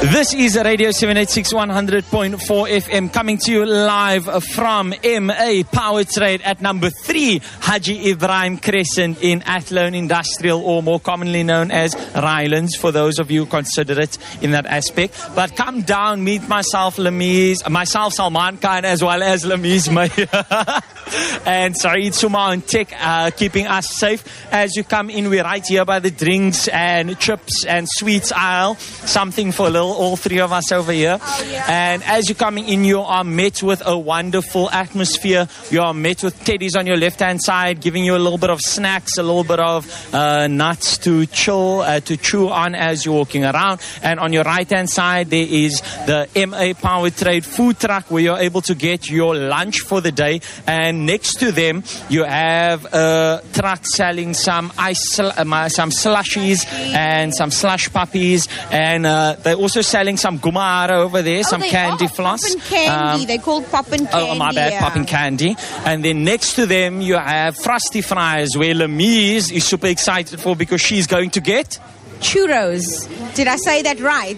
This is Radio 786 100.4 FM coming to you live from MA Power Trade at number 3 Haji Ibrahim Crescent in Athlone Industrial, or more commonly known as Rylands, for those of you who consider it in that aspect. But come down, meet myself, Salman Khan, as well as Lamise Meyer and Saeed Suma and Tech, keeping us safe. As you come in, we're right here by the drinks and chips and sweets aisle. Something for all three of us over here. Oh, yeah. And as you're coming in, you are met with a wonderful atmosphere. You are met with teddies on your left-hand side, giving you a little bit of snacks, a little bit of nuts to to chew on as you're walking around. And on your right-hand side, there is the MA Power Trade food truck where you're able to get your lunch for the day. And next to them, you have a truck selling some some slushies and some slush puppies. And they're also selling some gumara over there, some candy floss. Pop and candy. They call pop and candy. Oh, my bad, pop and candy. And then next to them, you have Frosty Fries, where Lamise is super excited for because she's going to get churros. Did I say that right?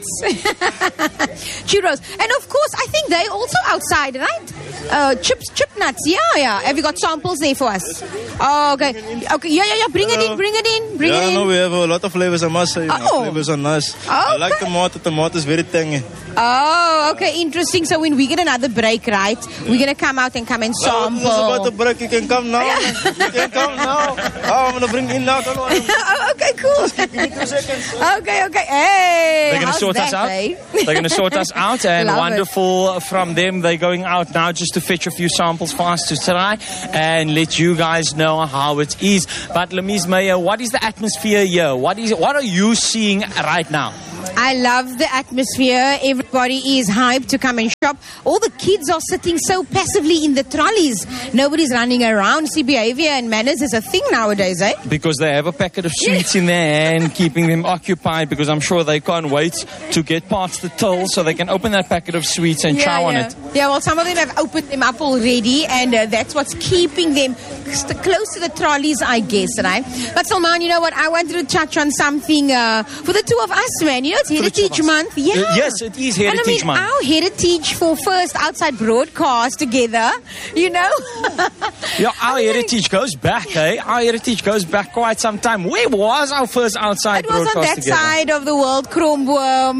Churros. And of course, I think they're also outside, right? Chip nuts. Yeah. Have you got samples there for us? Oh, okay. Yeah. Bring it in. No, we have a lot of flavors, I must say. Flavors are nice. Okay. I like tomato. Tomato is very tangy. Oh, okay. Interesting. So when we get another break, right, we're going to come out and sample. Oh, this is about the break. You can come now. You can come now. Oh, I'm going to bring in now. Don't worry. Okay, cool. Just give me 2 seconds. Okay. Hey, they're going to sort us out. They're going to sort us out, and wonderful from them. They're going out now just to fetch a few samples for us to try and let you guys know how it is. But Lamise Meyer, what is the atmosphere here? What are you seeing right now? I love the atmosphere. Everybody is hyped to come and shop. All the kids are sitting so passively in the trolleys. Nobody's running around. See, behavior and manners is a thing nowadays, eh? Because they have a packet of sweets in their hand, keeping them occupied, because I'm sure they can't wait to get past the till so they can open that packet of sweets and chow on it. Yeah, well, some of them have opened them up already, and that's what's keeping them close to the trolleys, I guess, right? But Salman, you know what? I wanted to touch on something for the two of us, man. You know, it's Heritage Month. Yeah. Yes, it is Heritage Month. Our heritage for first outside broadcast together, you know. Yeah, our heritage goes back, eh? Our heritage goes back quite some time. Where was our first outside broadcast together? It was on that side of the world, Kromboom.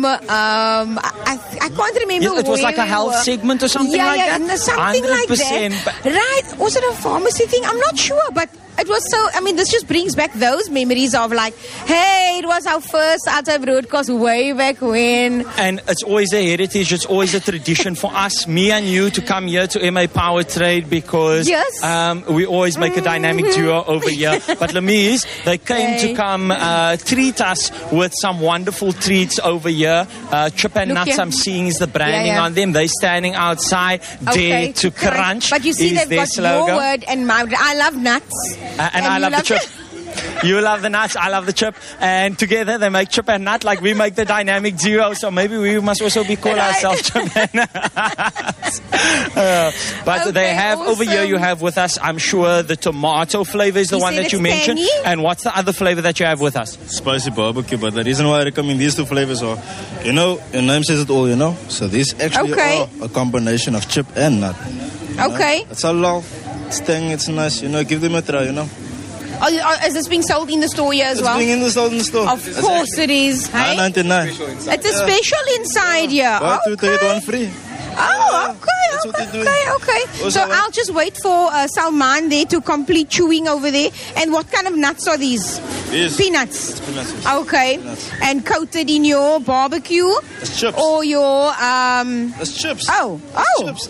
I can't remember. It was like a health segment or something like that? Yeah, something 100%, like that. Right? Was it a pharmacy thing? I'm not sure, but it was so, this just brings back those memories of like, hey, it was our first outside broadcast way back when. And it's always a heritage, it's always a tradition for us, me and you, to come here to MA Power Trade because we always make a dynamic duo over here. But Lamise, they came to come treat us with some wonderful treats over here. Chip and Nuts, I'm seeing is the branding on them. They're standing outside, Dare to Crunch. But you see, they've got slogan. Your word and my word. I love nuts. And I love the chip. You love the nuts, I love the chip. And together they make Chip and Nut, like we make the dynamic duo. So maybe we must also be called ourselves Chip and Nuts. But they have, over here you have with us, I'm sure the tomato flavor is the one that you mentioned. And what's the other flavor that you have with us? Spicy barbecue. But the reason why I recommend these two flavors are, your name says it all, So these actually are a combination of chip and nut. Okay. It's a lot. It's tangy, it's nice, give them a try, Oh, is this being sold in the store here as well? It's being sold in the store. Of course it is. Hey? $9.99. It's a special inside here. Buy 2, get 1 free. Oh, okay. So I'll just wait for Salman there to complete chewing over there. And what kind of nuts are these? Peanuts. It's peanuts. Yes. Okay. Peanuts. And coated in your barbecue? It's chips. Or your... It's chips. Oh. Chips.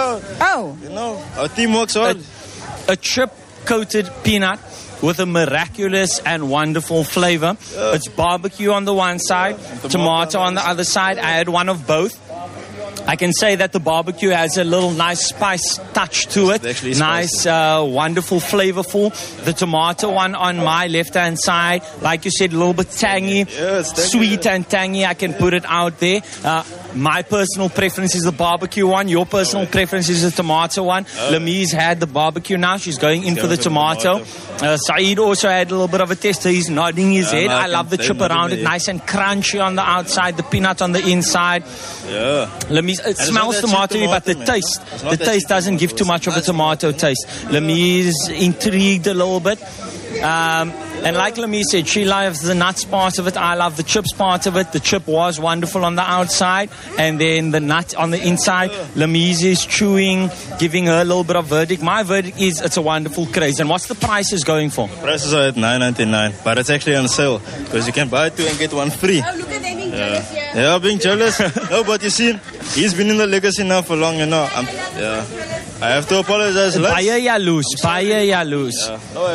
Our team works hard. A chip-coated peanut with a miraculous and wonderful flavor. It's barbecue on the one side, tomato on the other side. I had one of both. I can say that the barbecue has a little nice spice touch to it. Nice, wonderful, flavorful. The tomato one on my left-hand side, like you said, a little bit tangy, sweet and tangy. I can put it out there. My personal preference is the barbecue one. Your personal preference is the tomato one. Lamise had the barbecue now. She's going in for the tomato. Saeed also had a little bit of a test. He's nodding his head. I love the chip around it. Nice and crunchy on the outside. The peanut on the inside. Yeah. Lamise, it smells tomatoey, but the taste doesn't give too much of a tomato taste. Lamise intrigued a little bit. And like Lamise said, she loves the nuts part of it. I love the chips part of it. The chip was wonderful on the outside, and then the nut on the inside. Lamise is chewing, giving her a little bit of verdict. My verdict is it's a wonderful craze. And what's the prices going for? Prices are at $9.99, but it's actually on sale because you can buy two and get one free. Oh, look at them being jealous here. Yeah, being jealous. No, but you see, he's been in the legacy now for long, you know. I have to apologize. Baie jaloers.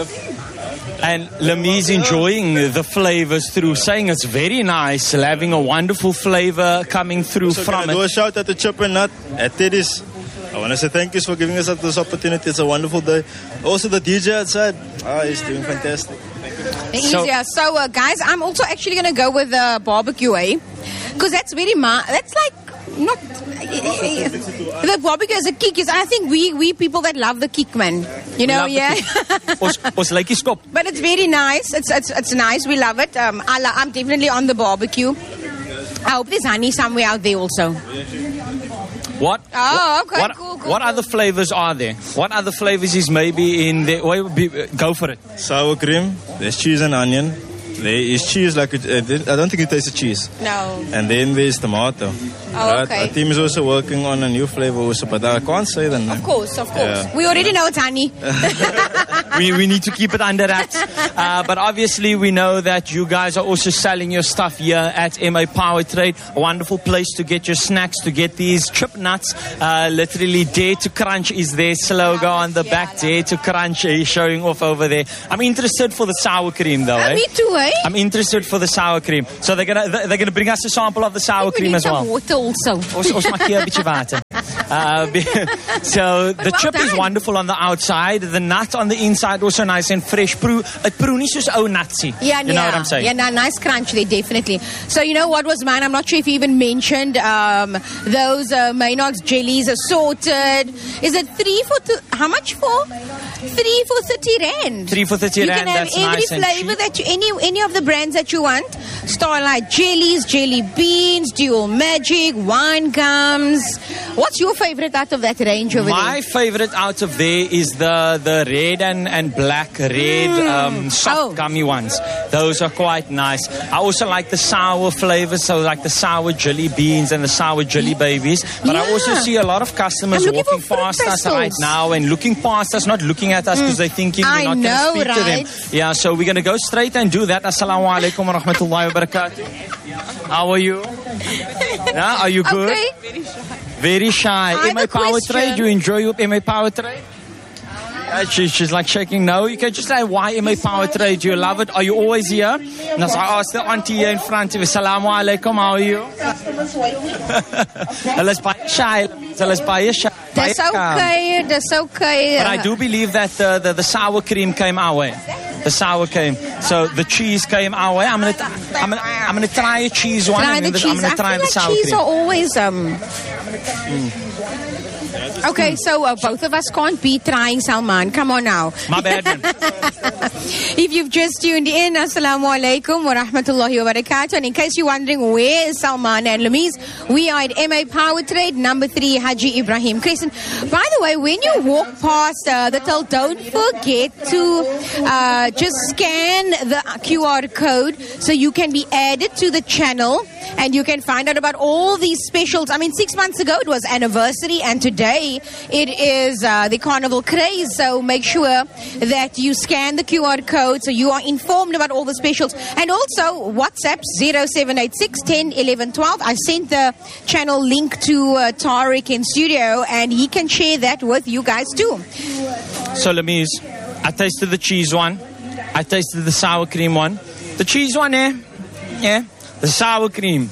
And Lamise enjoying the flavors through, saying it's very nice, having a wonderful flavor coming through from it. Do a shout out to Chip and Nut at Teddy's. I want to say thank you for giving us this opportunity. It's a wonderful day. Also the DJ outside, he's doing fantastic. So guys, I'm also actually going to go with the barbecue, because that's very that's like not the barbecue as a kick is. I think we people that love the kick, man. You know, yeah. But it's very nice. It's nice. We love it. I'm definitely on the barbecue. I hope there's honey somewhere out there also. What? Oh, okay, cool. What other flavors are there? What other flavors is maybe in there? Go for it. Sour cream. There's cheese and onion. There is cheese, I don't think you taste the cheese. No. And then there's tomato. Oh, okay. Our team is also working on a new flavor also, but I can't say the name. Of course. Yeah. We already know it's honey. we need to keep it under wraps. But obviously we know that you guys are also selling your stuff here at MA Power Trade. A wonderful place to get your snacks, to get these chip nuts. Literally, Dare to Crunch is their slogan on the back. Dare to Crunch is showing off over there. I'm interested for the sour cream though. Me too, I'm interested for the sour cream. So they're gonna bring us a sample of the sour cream as well. Water also. Ons maak hier 'n bietjie water. So the chip is wonderful on the outside. The nut on the inside also nice and fresh. It proe nie soos ou nutsie. You know what I'm saying? Yeah, nice crunch there, definitely. So you know what was mine? I'm not sure if you even mentioned those Maynard's jellies assorted. Is it 3 for how much for? 3 for 30 rand. 3 for 30 rand. You can have that's every nice flavor that you any of the brands that you want. Starlight jellies, jelly beans, dual magic, wine gums. What's your favorite out of that range over there? My favorite out of there is the red and black soft gummy ones. Those are quite nice. I also like the sour flavors, so like the sour jelly beans and the sour jelly babies. But I also see a lot of customers walking past us right now and looking past us, not looking at us because they're thinking we're not going to speak to them. Yeah, so we're going to go straight and do that. Assalamu alaikum wa rahmatullahi wa barakatuh. How are you? Yeah, are you good? Okay. Very shy. MA Power Trade, you enjoy your MA Power Trade? She's like shaking no. You can just say, why MA Power Trade? Do you love it? Are you always here? And I was like, oh, it's the auntie here in front of you. Assalamu alaikum, how are you? Hulle is baie shy. Hulle is baie shy. That's okay. But I do believe that the sour cream came our way. The sour cream. So the cheese came our way. I'm gonna try a cheese one. I'm gonna try the sour cream. Cheese are always Okay, so both of us can't be trying Salman. Come on now. My bad. If you've just tuned in, Assalamu alaikum wa rahmatullahi wa barakatuh. And in case you're wondering where is Salman and Lamise, we are at MA Power Trade, number 3, Haji Ibrahim Crescent. By the way, when you walk past the till, don't forget to just scan the QR code so you can be added to the channel and you can find out about all these specials. I mean, 6 months ago it was anniversary, and today it is the Carnival Craze. So make sure that you scan the QR code so you are informed about all the specials. And also WhatsApp 0786 10 11 12. I sent the channel link to Tariq in studio, and he can share that with you guys too. So Lamise, I tasted the cheese one. I tasted the sour cream one. The cheese one, yeah. The sour cream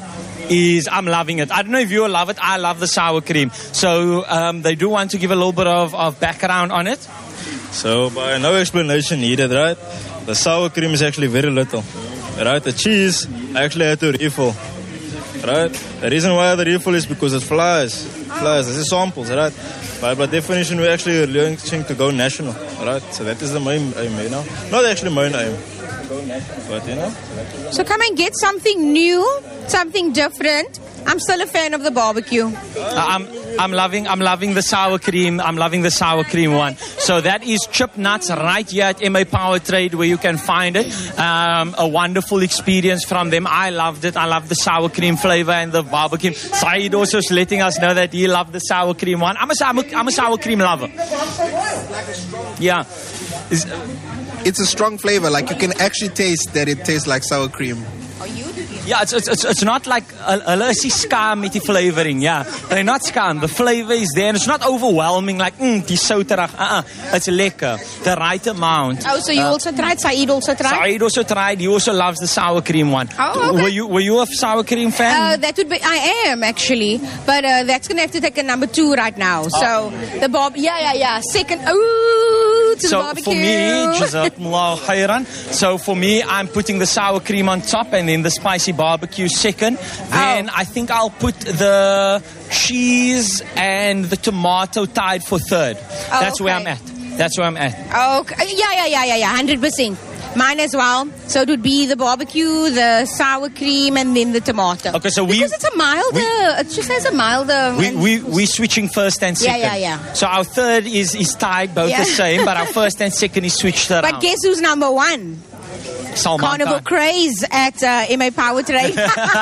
is I'm loving it. I don't know if you love it. I love the sour cream. So they do want to give a little bit of background on it. So, by no explanation needed, right? The sour cream is actually very little, right? The cheese, I actually had to refill, right? The reason why the refill is because it flies. This is samples, right? By definition, we're actually launching to go national, right? So that is the main aim, you know? Not actually main aim, but you know? So come and get something new, something different. I'm still a fan of the barbecue. I'm loving the sour cream. I'm loving the sour cream one. So that is Chip Nuts right here at MA Power Trade where you can find it. A wonderful experience from them. I loved it. I love the sour cream flavor and the barbecue. Saeed also is letting us know that he loved the sour cream one. I'm a sour cream lover. Yeah. It's a strong flavor. Like you can actually taste that it tastes like sour cream. Yeah, it's not like a scam met die flavoring. Yeah, they're not scam. The flavor is there, and it's not overwhelming. Like die souterig. It's lekker. The right amount. Oh, so you also tried? Saeed also tried? Saeed also tried. He also loves the sour cream one. Oh, okay. Were you a sour cream fan? That would be. I am actually, but that's gonna have to take a number 2 right now. So the yeah. Second. Ooh, to the barbecue. So for me, I'm putting the sour cream on top, and then the spicy barbecue second. Then I think I'll put the cheese and the tomato tied for third. That's where I'm at. Okay. Yeah. 100%. Mine as well. So it would be the barbecue, the sour cream, and then the tomato. Okay, so because it's a milder. It just has a milder. We're switching first and second. Yeah. So our third is tied, both the same, but our first and second is switched around. But guess who's number 1? Salman Carnival Khan. Craze at MA Power Trade.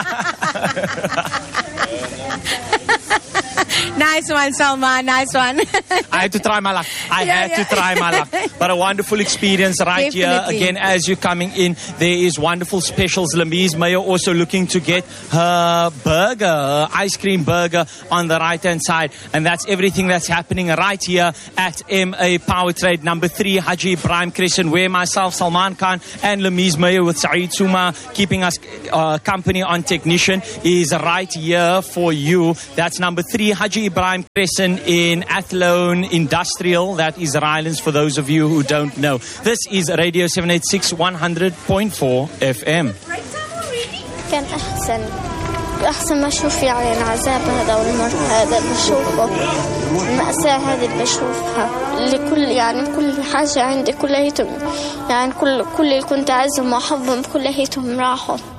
Nice one, Salman. Nice one. I had to try my luck. I had to try my luck. But a wonderful experience right here. Again, as you're coming in, there is wonderful specials. Lamise Mayo also looking to get her burger, her ice cream burger on the right-hand side. And that's everything that's happening right here at MA Power Trade, number 3, Haji Ibrahim Crescent, where myself, Salman Khan, and Lamise Mayo with Saeed Suma keeping us company on technician is right here for you. That's number 3, Haji Ibrahim Crescent in Athlone Industrial. That is Rylands for those of you who don't know. This is Radio 786 100.4 FM. كان أحسن ما أشوف يعني العذاب هذا والمر هذا اللي بشوفه المأساة هذه اللي بشوفها لكل يعني كل حاجة عندي كليتهم يعني كل اللي كنت أعزهم وأحبهم كليتهم راحوا